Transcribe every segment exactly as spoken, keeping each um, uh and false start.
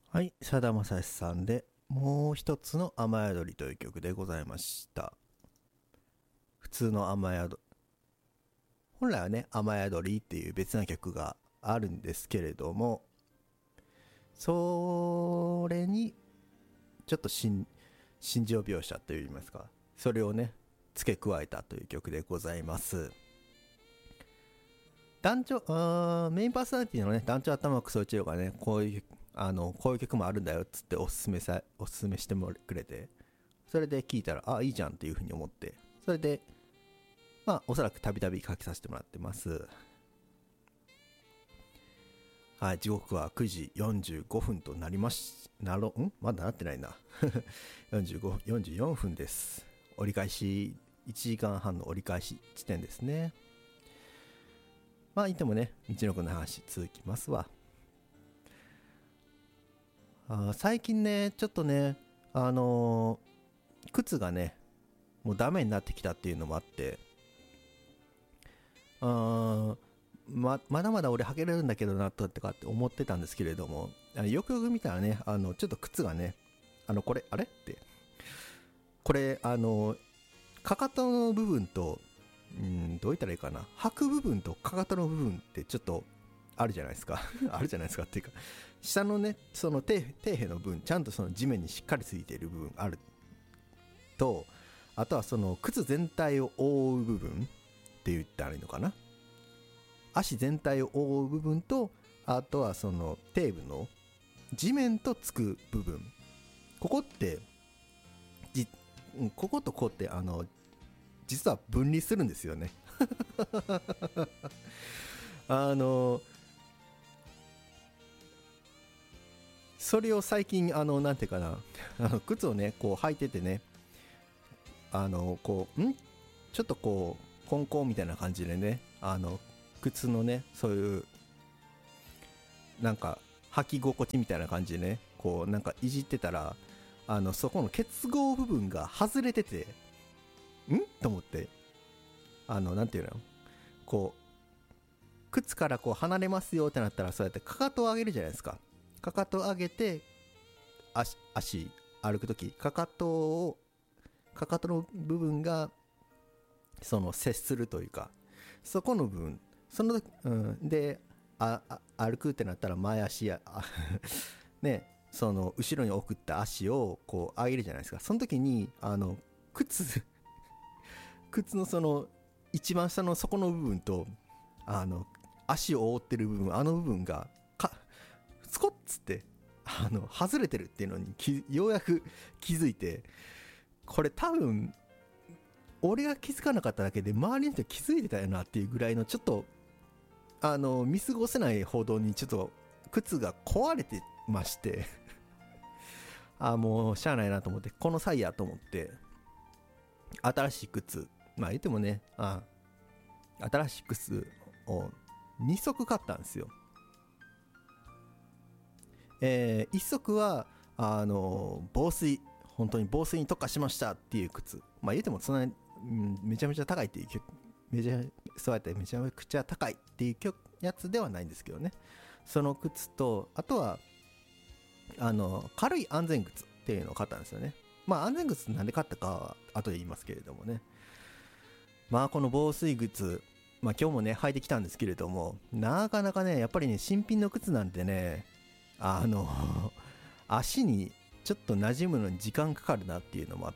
はい、さだまさしさんでもう一つの雨宿りという曲でございました。普通の雨宿本来はね、雨宿りっていう別な曲があるんですけれども、それにちょっと心心情描写といいますか、それをね付け加えたという曲でございます。団長あーメインパーソナリティのね団長頭クソ一郎がね、こういうあのこういう曲もあるんだよっつっておすすめさおすすめしてもくれて、それで聞いたらあいいじゃんっていう風に思って、それでまあおそらくたびたび書きさせてもらってます。はい、時刻はくじよんじゅうごふんとなりましなろんまだなってないなよんじゅうご、よんじゅうよんふんです。折り返しいちじかんはんの折り返し地点ですね。まあいてもね、道のくの話続きますわ。あ最近ねちょっとねあのー靴がねもうダメになってきたっていうのもあって、あーままだまだ俺履けれるんだけどなとかって思ってたんですけれども、あよくよく見たらね、あのちょっと靴がね、あのこれあれってこれあのかかとの部分と、うんどう言ったらいいかな、履く部分とかかとの部分ってちょっとあるじゃないですかあるじゃないですかっていうか、下のねその底底辺の部分ちゃんとその地面にしっかりついている部分あると、あとはその靴全体を覆う部分って言ったらいいのかな、足全体を覆う部分と、あとはその底部の地面とつく部分、ここってじこことここってあの実は分離するんですよねあのそれを最近あのなんていうかなあの靴をねこう履いててね、あのこうんちょっとこうコンコンみたいな感じでね、あの靴のねそういうなんか履き心地みたいな感じでねこうなんかいじってたら、あのそこの結合部分が外れてて、んと思って、あのなんていうの、こう靴からこう離れますよってなったら、そうやってかかとを上げるじゃないですか。かかとを上げて足足歩くとき、かかとをかかとの部分がその接するというか、そこの部分、その時、うん、でああ歩くってなったら前足やね、その後ろに送った足をこう上げるじゃないですか。その時にあの靴靴のその一番下の底の部分と、あの足を覆ってる部分、あの部分がかスコッつってあの外れてるっていうのにきようやく気づいて、これ多分俺が気づかなかっただけで周りの人気づいてたよなっていうぐらいの、ちょっとあの見過ごせない報道にちょっと靴が壊れてましてあもうしゃあないなと思って、この際やと思って新しい靴、まあ言ってもね、あ新しい靴をにそく買ったんですよ。えー、いっそくはあの防水、本当に防水に特化しましたっていう靴、まあ言ってもそんなに、うん、めちゃめちゃ高いっていう、めちゃそうやってめちゃくちゃ高いっていうやつではないんですけどね、その靴と、あとはあの軽い安全靴っていうのを買ったんですよね。まあ安全靴なんで買ったかは後で言いますけれどもね、まあこの防水靴、まあ今日もね履いてきたんですけれども、なかなかねやっぱりね新品の靴なんてね、あの足にちょっと馴染むのに時間かかるなっていうのもあって、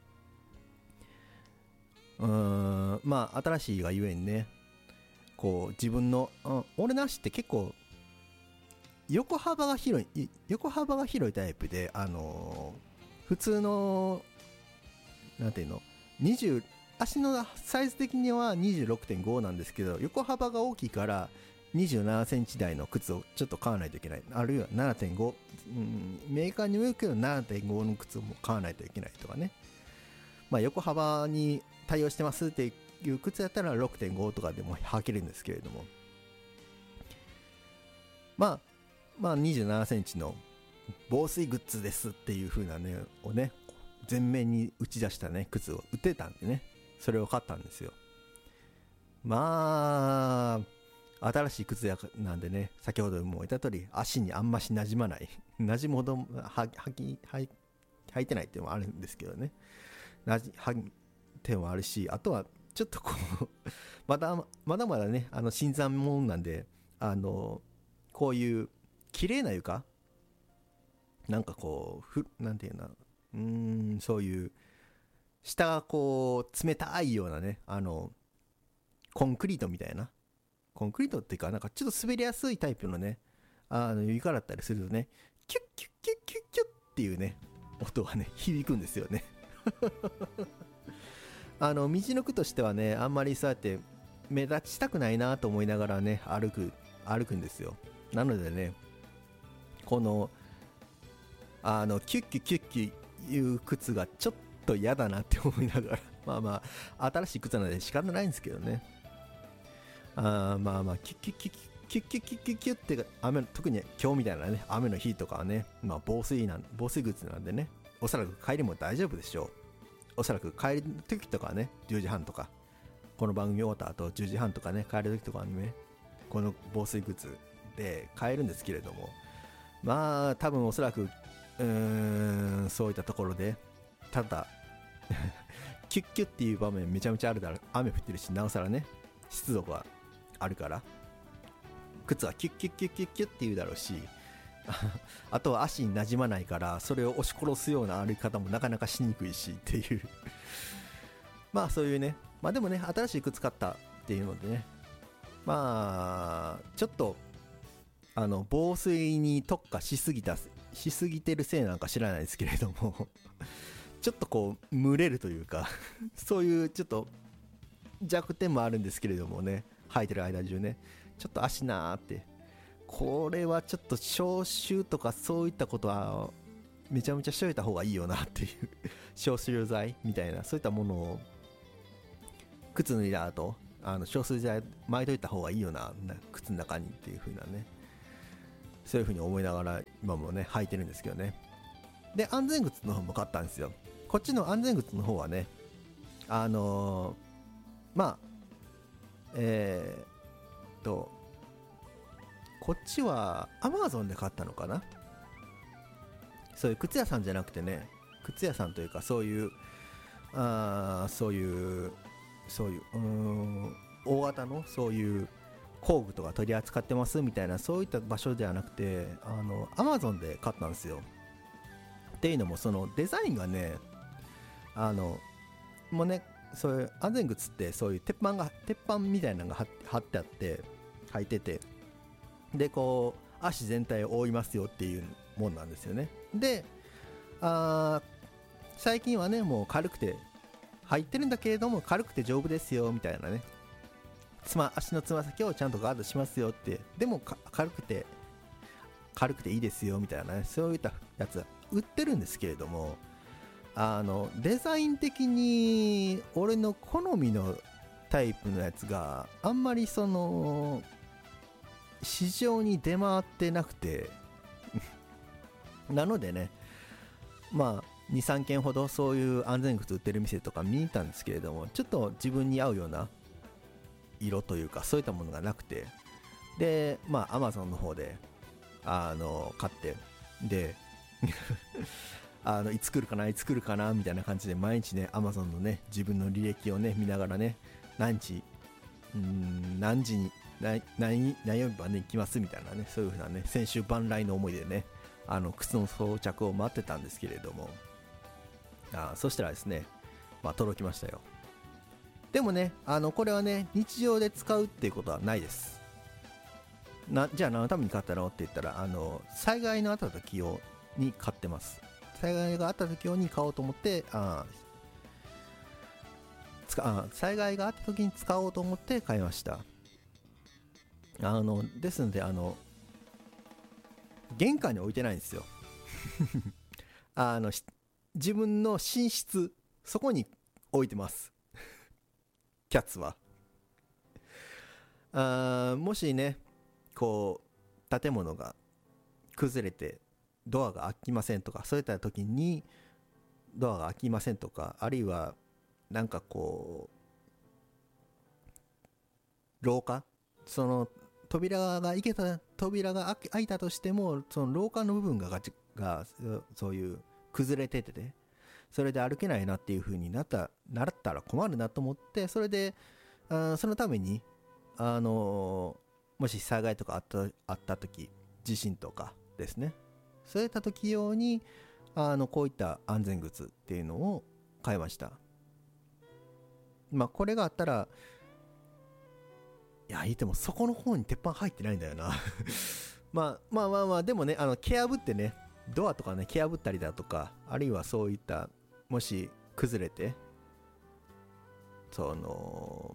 うーんまあ新しいがゆえにね、こう自分の、うん、俺の足って結構横幅が広い横幅が広いタイプで、あのー普通のなんていうのにじゅう足のサイズ的にはにじゅうろくてんごなんですけど、横幅が大きいからにじゅうななセンチ台の靴をちょっと買わないといけない、あるいは ななてんご、うん、メーカーにもよるけど ななてんご の靴も買わないといけないとかね、まあ横幅に対応してますっていう靴やったら ろくてんご とかでも履けるんですけれども、まあまあにじゅうななセンチの防水グッズですっていう風なねをね全面に打ち出したね靴を売ってたんでね、それを買ったんですよ。まあ新しい靴やなんでね、先ほども言った通り足にあんまし馴染まない馴染むほどは履き履いてないっていうのもあるんですけどね、なじはっていうのもあるし、あとはちょっとこうまだまだまだね、あの新参者なんで、あのこういう綺麗な床、なんかこうふなんていうな、うーんそういう下がこう冷たいようなね、あのコンクリートみたいな、コンクリートっていうかなんかちょっと滑りやすいタイプのね、あの床だったりするとね、キュッキュッキュッキュッキュッっていうね音がね響くんですよねあの道の区としてはね、あんまりそうやって目立ちたくないなと思いながらね歩く歩くんですよ。なのでね、このあのキュッキュッキュッキュいう靴がちょっと嫌だなって思いながらまあまあ新しい靴なので仕方ないんですけどね。あまあまあキュッキュッキュッキュッキュッキュッキュッキュッって雨、特に今日みたいなね雨の日とかはね、まあ防水なん防水靴なんでね、おそらく帰りも大丈夫でしょう。おそらく帰る時とかはね、じゅうじはんとか、この番組終わった後じゅうじはんとかね、帰る時とかはね、この防水靴で帰るんですけれども、まあ多分おそらくうーんそういったところでただキュッキュッっていう場面めちゃめちゃあるだろう。雨降ってるし、なおさらね湿度があるから靴はキュッキュッキュッキュッキュッっていうだろうしあとは足に馴染まないから、それを押し殺すような歩き方もなかなかしにくいしっていうまあそういうね、まあでもね新しい靴買ったっていうのでね、まあちょっとあの防水に特化しすぎたしすぎてるせいなんか知らないですけれどもちょっとこう蒸れるというかそういうちょっと弱点もあるんですけれどもね、履いてる間中ねちょっと足なーって、これはちょっと消臭とかそういったことはめちゃめちゃしといた方がいいよなっていう消臭剤みたいな、そういったものを靴脱いだ後、あの消臭剤巻いといた方がいいよな靴の中にっていう風なね、そういう風に思いながら今もね履いてるんですけどね。で安全靴の方も買ったんですよ。こっちの安全靴の方はね、あのー、まあえー、っとこっちは Amazon で買ったのかな。そういう靴屋さんじゃなくてね、靴屋さんというかそういうあそういうそういううーん大型のそういう工具とか取り扱ってますみたいな、そういった場所ではなくて、あの Amazon で買ったんですよ。っていうのもそのデザインがね、あのもうね、そういう安全靴ってそういう鉄板が鉄板みたいなのが貼ってあって履いてて、でこう足全体を覆いますよっていうもんなんですよね。であ最近はねもう軽くて入ってるんだけれども軽くて丈夫ですよみたいなね、つま足のつま先をちゃんとガードしますよって、でも軽くて軽くていいですよみたいなね、そういったやつ売ってるんですけれども、あのデザイン的に俺の好みのタイプのやつがあんまりその市場に出回ってなくてなのでね、まあ にさん 軒ほどそういう安全靴売ってる店とか見に行ったんですけれども、ちょっと自分に合うような色というかそういったものがなくて、でまあ Amazon の方であの買って、であのいつ来るかないつ来るかなみたいな感じで毎日ね Amazon のね自分の履歴をね見ながらね、何時うーん何時に何何何曜日まで行きますみたいなね、そういう風なね先週万来の思いでね、あの靴の装着を待ってたんですけれども、あそしたらですね、まあ届きましたよ。でもね、あのこれはね日常で使うっていうことはないです。なじゃあ何のために買ったのって言ったら、あの災害のあった時用に買ってます。災害があった時用に買おうと思って、ああ災害があった時に使おうと思って買いました。あのですので、あの玄関に置いてないんですよあの自分の寝室、そこに置いてますキャッツは。あもしねこう建物が崩れてドアが開きませんとか、そういった時にドアが開きませんとか、あるいはなんかこう廊下、その扉がいけた扉が開いたとしても、その廊下の部分がががそういう崩れててね、それで歩けないなっていう風になったなったら困るなと思って、それであそのためにあのもし災害とかあったあった時、地震とかですね、そういった時用にあのこういった安全靴っていうのを買いました。まあこれがあったら、いや言ってもそこの方に鉄板入ってないんだよなまあまあまあまあでもね、あの蹴破ってね、ドアとかね蹴破ったりだとか、あるいはそういったもし崩れてその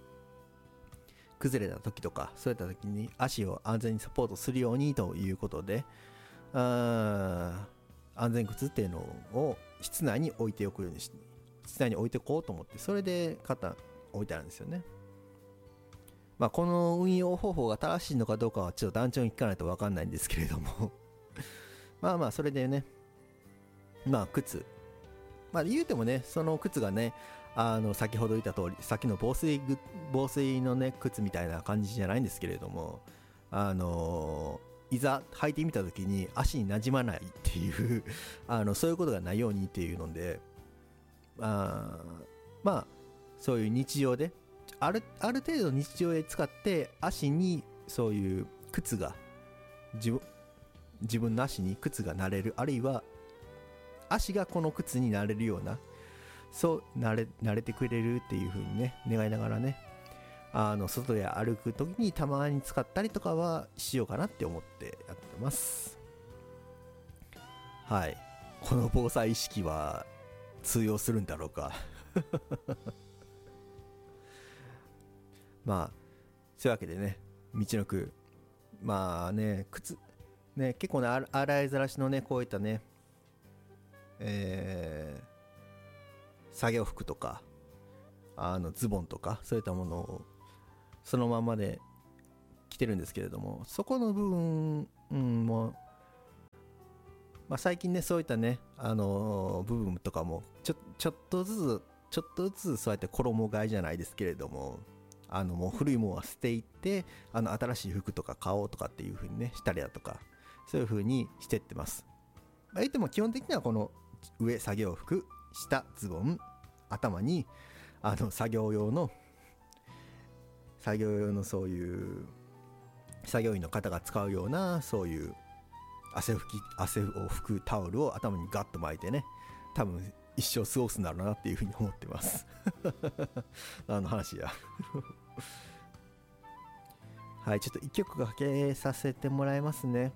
崩れた時とか、そういった時に足を安全にサポートするようにということで、あ安全靴っていうのを室内に置いておくようにし室内に置いておこうと思って、それで肩置いてあるんですよね。まあこの運用方法が正しいのかどうかはちょっと団長に聞かないと分かんないんですけれどもまあまあそれでね、まあ靴、まあ言うてもね、その靴がね、あの先ほど言った通り、さっきの防水防水のね靴みたいな感じじゃないんですけれども、あのいざ履いてみた時に足になじまないっていうあのそういうことがないようにっていうので、あまあそういう日常であるある程度日常で使って足にそういう靴が自分自分の足に靴がなれる、あるいは足がこの靴になれるような、そう慣れ慣れてくれるっていう風にね願いながらね、あの外で歩く時にたまに使ったりとかはしようかなって思ってやってます。はい、この防災意識は通用するんだろうかまあそういうわけでね、道のくまあね靴ね、結構ね洗いざらしのねこういったねえー、作業服とかあのズボンとかそういったものをそのままで着てるんですけれども、そこの部分、うん、もまあ、最近ねそういったね、あのー部分とかもちょちょっとずつちょっとずつそうやって衣替えじゃないですけれども、あのもう古いものは捨ていって、あの新しい服とか買おうとかっていう風にねしたりだとか、そういう風にしてってます。まあ、言っても基本的にはこの上作業服、下ズボン、頭にあの作業用の作業用のそういう作業員の方が使うようなそういう汗拭き汗を拭くタオルを頭にガッと巻いてね、多分一生過ごすんだろうなっていうふうに思ってますあの話やはい、ちょっと一曲かけさせてもらいますね。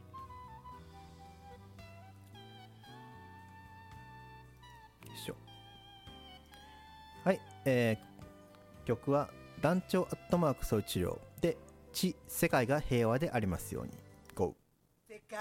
はい、えー、曲は団長アットマークそういう治療で、地世界が平和でありますように。